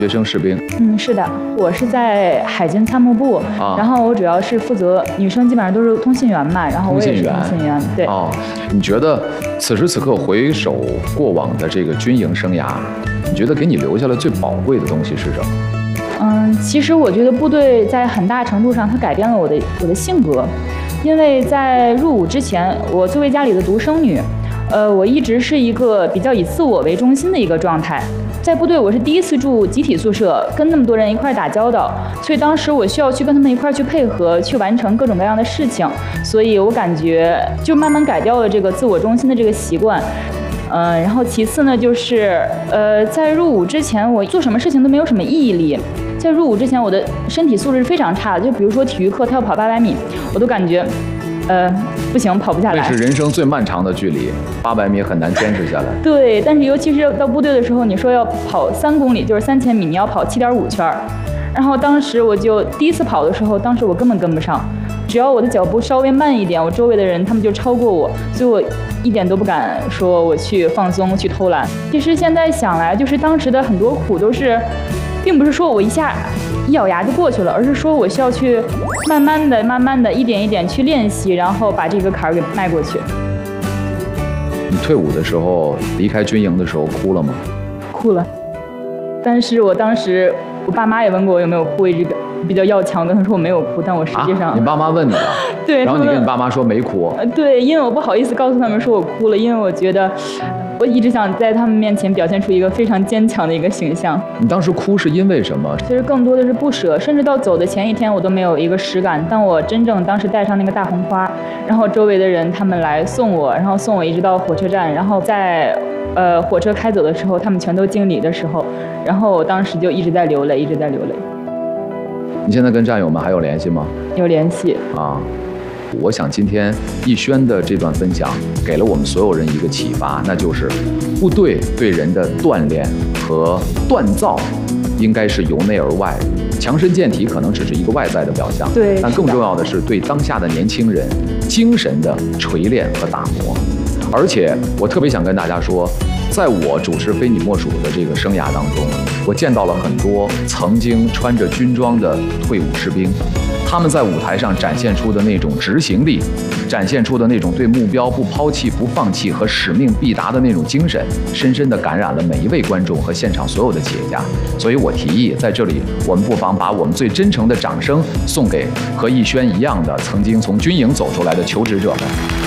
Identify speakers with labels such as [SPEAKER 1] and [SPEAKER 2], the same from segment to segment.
[SPEAKER 1] 学生士兵。
[SPEAKER 2] 是的，我是在海军参谋部，然后我主要是负责女生基本上都是通信员嘛，然后我也是通信员。对。
[SPEAKER 1] 你觉得此时此刻回首过往的这个军营生涯，你觉得给你留下了最宝贵的东西是什么？
[SPEAKER 2] 其实我觉得部队在很大程度上它改变了我的性格，因为在入伍之前，我作为家里的独生女，我一直是一个比较以自我为中心的一个状态。在部队，我是第一次住集体宿舍，跟那么多人一块打交道，所以当时我需要去跟他们一块去配合，去完成各种各样的事情，所以我感觉就慢慢改掉了这个自我中心的这个习惯。然后其次呢，就是在入伍之前，我做什么事情都没有什么毅力。在入伍之前，我的身体素质是非常差的，就比如说体育课，他要跑800米，我都感觉不行，跑不下来。
[SPEAKER 1] 这是人生最漫长的距离，800米很难坚持下来。
[SPEAKER 2] 对，但是尤其是到部队的时候，你说要跑3公里，就是3000米，你要跑7.5圈。然后当时我就第一次跑的时候，当时我根本跟不上，只要我的脚步稍微慢一点，我周围的人他们就超过我，所以我一点都不敢说我去放松去偷懒。其实现在想来，就是当时的很多苦都是，并不是说我一咬牙就过去了，而是说我需要去慢慢的一点一点去练习，然后把这个坎儿给迈过去。
[SPEAKER 1] 你退伍的时候，离开军营的时候哭了吗？
[SPEAKER 2] 哭了，但是我当时我爸妈也问过我有没有哭，一直比较要强，跟他说我没有哭，但我实际上
[SPEAKER 1] 你爸妈问你了？
[SPEAKER 2] 对，
[SPEAKER 1] 然后你跟你爸妈说没哭？
[SPEAKER 2] 对，因为我不好意思告诉他们说我哭了，因为我觉得我一直想在他们面前表现出一个非常坚强的一个形象。
[SPEAKER 1] 你当时哭是因为什么？
[SPEAKER 2] 其实更多的是不舍，甚至到走的前一天我都没有一个实感。但我真正当时带上那个大红花，然后周围的人他们来送我，然后送我一直到火车站，然后在火车开走的时候，他们全都敬礼的时候，然后我当时就一直在流泪，一直在流泪。
[SPEAKER 1] 你现在跟战友们还有联系吗？
[SPEAKER 2] 有联系
[SPEAKER 1] 啊。我想今天逸轩的这段分享给了我们所有人一个启发，那就是部队对人的锻炼和锻造应该是由内而外，强身健体可能只是一个外在的表象，
[SPEAKER 2] 对，
[SPEAKER 1] 但更重要的是对当下的年轻人精神的锤炼和打磨。而且我特别想跟大家说，在我主持非你莫属的这个生涯当中，我见到了很多曾经穿着军装的退伍士兵，他们在舞台上展现出的那种执行力，展现出的那种对目标不抛弃、不放弃和使命必达的那种精神，深深地感染了每一位观众和现场所有的企业家。所以我提议，在这里我们不妨把我们最真诚的掌声送给和逸轩一样的曾经从军营走出来的求职者们。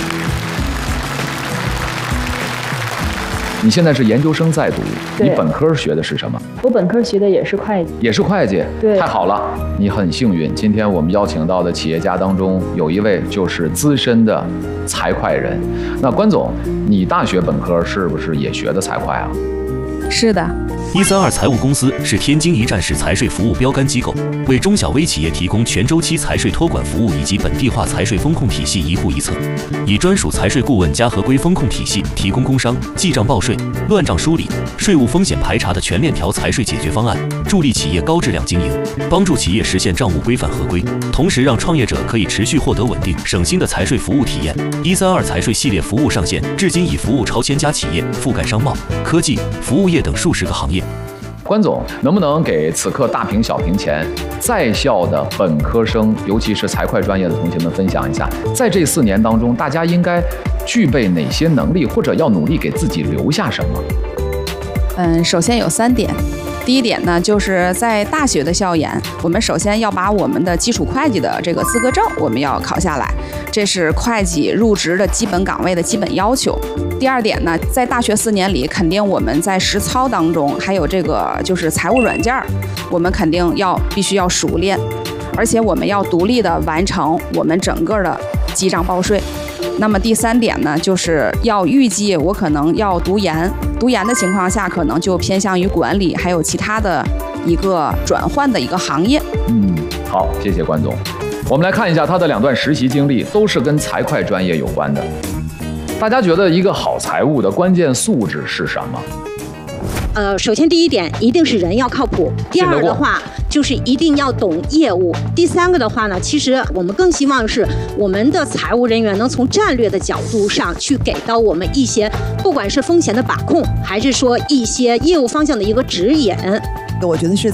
[SPEAKER 1] 你现在是研究生在读，你本科学的是什么？
[SPEAKER 2] 我本科学的也是会计。
[SPEAKER 1] 也是会计？
[SPEAKER 2] 对，
[SPEAKER 1] 太好了，你很幸运。今天我们邀请到的企业家当中，有一位就是资深的财会人。那关总，你大学本科是不是也学的财会啊？
[SPEAKER 3] 是的。
[SPEAKER 4] 132财务公司是天津一站式财税服务标杆机构，为中小微企业提供全周期财税托管服务以及本地化财税风控体系一户一策，以专属财税顾问加合规风控体系提供工商、记账报税、乱账梳理、税务风险排查的全链条财税解决方案，助力企业高质量经营，帮助企业实现账务规范合规，同时让创业者可以持续获得稳定、省心的财税服务体验。132财税系列服务上线，至今已服务超1000家企业，覆盖商贸、科技、服务业等数十个行业。
[SPEAKER 1] 关总，能不能给此刻大屏小屏前在校的本科生，尤其是财会专业的同学们分享一下，在这4年当中，大家应该具备哪些能力，或者要努力给自己留下什么？
[SPEAKER 3] 首先有3点。第一点呢，就是在大学的校园，我们首先要把我们的基础会计的这个资格证我们要考下来，这是会计入职的基本岗位的基本要求。第二点呢，在大学4年里，肯定我们在实操当中，还有这个就是财务软件，我们肯定必须要熟练，而且我们要独立的完成我们整个的记账报税。那么第3点呢，就是要预计我可能要读研的情况下，可能就偏向于管理，还有其他的一个转换的一个行业。
[SPEAKER 1] 好，谢谢关总。我们来看一下他的2段实习经历，都是跟财会专业有关的。大家觉得一个好财务的关键素质是什么？
[SPEAKER 5] 首先第一点一定是人要靠谱，第二的话就是一定要懂业务，第3个的话呢，其实我们更希望是我们的财务人员能从战略的角度上去给到我们一些，不管是风险的把控，还是说一些业务方向的一个指引。
[SPEAKER 6] 个我觉得是